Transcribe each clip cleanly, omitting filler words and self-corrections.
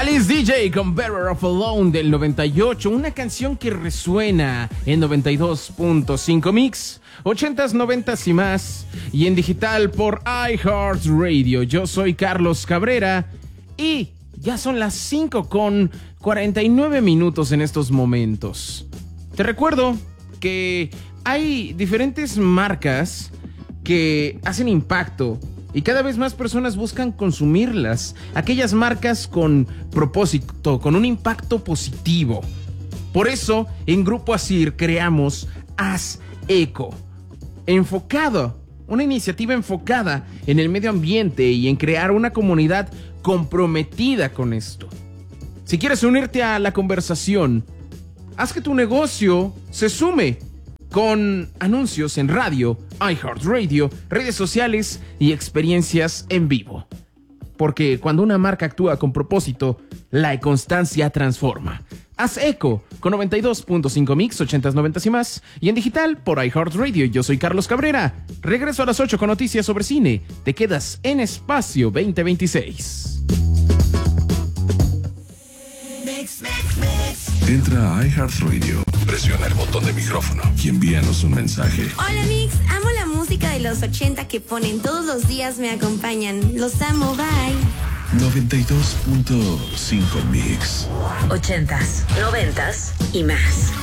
Alice DJ con Better Off Alone del 98, una canción que resuena en 92.5 Mix, 80s, 90s y más, y en digital por iHeartRadio. Yo soy Carlos Cabrera y ya son las 5:49 en estos momentos. Te recuerdo que hay diferentes marcas que hacen impacto y cada vez más personas buscan consumirlas. Aquellas marcas con propósito, con un impacto positivo. Por eso, en Grupo Asir creamos Haz Eco. Una iniciativa enfocada en el medio ambiente y en crear una comunidad comprometida con esto. Si quieres unirte a la conversación, haz que tu negocio se sume con anuncios en radio, iHeartRadio, redes sociales y experiencias en vivo. Porque cuando una marca actúa con propósito, la constancia transforma. Haz Eco con 92.5 Mix, 80s, 90s y más, y en digital por iHeartRadio. Yo soy Carlos Cabrera. Regreso a las 8 con noticias sobre cine. Te quedas en Espacio 2026. Entra a iHeartRadio, presiona el botón de micrófono y envíanos un mensaje. Hola Mix, amo la música de los 80 que ponen todos los días, me acompañan. Los amo, bye. 92.5 Mix. 80s, 90s y más.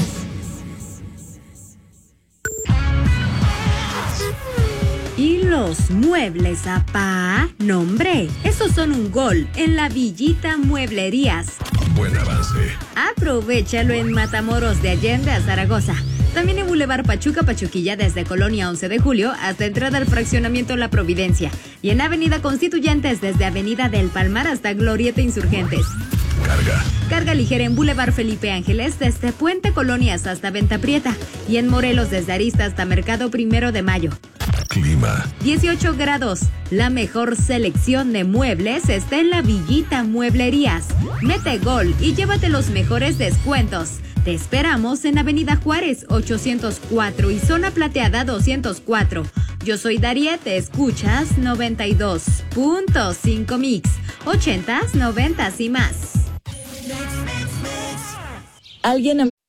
¿Y los muebles, apá? No, hombre, esos son un gol en la Villita Mueblerías. Buen avance. Aprovéchalo en Matamoros de Allende a Zaragoza. También en Boulevard Pachuca, Pachuquilla, desde Colonia 11 de Julio hasta entrada al fraccionamiento La Providencia. Y en Avenida Constituyentes, desde Avenida del Palmar hasta Glorieta Insurgentes. Carga ligera en Boulevard Felipe Ángeles, desde Puente Colonias hasta Venta Prieta. Y en Morelos, desde Arista hasta Mercado 1 de Mayo. Clima. 18 grados. La mejor selección de muebles está en la Villita Mueblerías. Mete gol y llévate los mejores descuentos. Te esperamos en Avenida Juárez 804 y Zona Plateada 204. Yo soy Dariet, te escuchas 92.5 Mix, 80s, 90s y más. Alguien